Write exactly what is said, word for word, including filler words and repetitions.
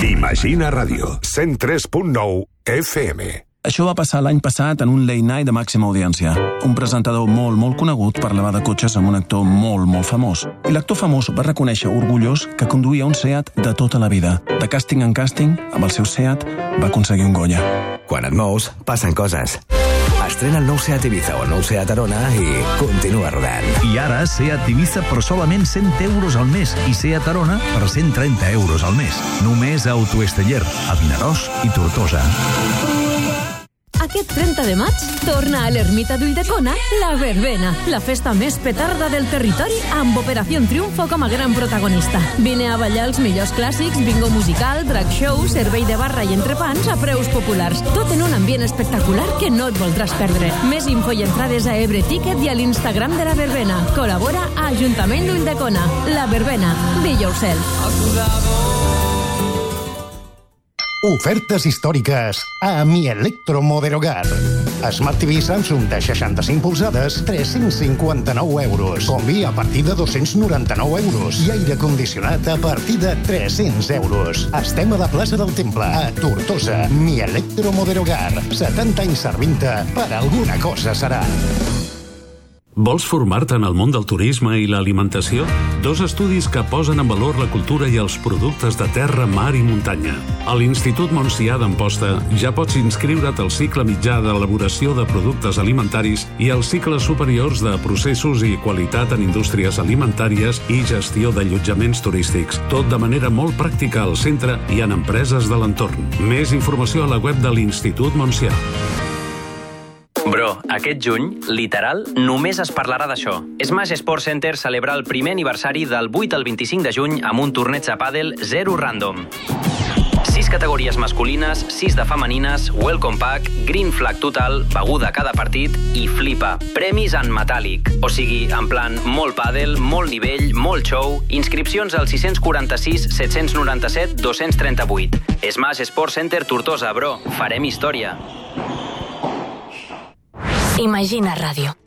Imagina Ràdio, cent tres punt nou F M. Això va passar l'any passat en un late night de màxima audiència. Un presentador molt, molt conegut parlava de cotxes amb un actor molt, molt famós. I l'actor famós va reconèixer orgullós que conduïa un Seat de tota la vida. De càsting en càsting, amb el seu Seat, va aconseguir un Goya. Quan et mous, passen coses. Estrena el nou Seat Ibiza o el nou Seat Arona i continua rodant. I ara Seat Ibiza per solament cent euros al mes i Seat Arona per cent trenta euros al mes. Només a Autoesteller, a Vinaròs i Tortosa. Aquest trenta de maig torna a l'Ermita d'Ulldecona la Verbena, la festa més petarda del territori amb Operació Triunfo com a gran protagonista. Vine a ballar els millors clàssics, bingo musical, drag show, servei de barra i entrepans a preus populars. Tot en un ambient espectacular que no et voldràs perdre. Més info i entrades a Ebre Ticket i a l'Instagram de la Verbena. Col·labora a Ajuntament d'Ulldecona. La Verbena. Be yourself. Ofertes històriques a Mi Electromoderogar. Smart T V Samsung de seixanta-cinc polzades, tres-cents cinquanta-nou euros. Combi a partir de dos-cents noranta-nou euros. I aire condicionat a partir de tres-cents euros. Estem a la plaça del Temple, a Tortosa. Mi Electromoderogar. setanta anys servint-te, per alguna cosa serà. Vols formar-te en el món del turisme i l'alimentació? Dos estudis que posen en valor la cultura i els productes de terra, mar i muntanya. A l'Institut Montsià d'Amposta ja pots inscriure't al cicle mitjà d'elaboració de productes alimentaris i als cicles superiors de processos i qualitat en indústries alimentàries i gestió d'allotjaments turístics. Tot de manera molt pràctica al centre i en empreses de l'entorn. Més informació a la web de l'Institut Montsià. Bro, aquest juny, literal, només es parlarà d'això. Smash Sports Center celebra el primer aniversari del vuit al vint-i-cinc de juny amb un torneig de pàdel zero random. Sis categories masculines, sis de femenines, welcome pack, green flag total, beguda a cada partit i flipa. Premis en metàl·lic. O sigui, en plan, molt pàdel, molt nivell, molt show. Inscripcions al sis quatre sis, set nou set, dos tres vuit. Smash Sports Center Tortosa, bro. Farem història. Imagina Ràdio.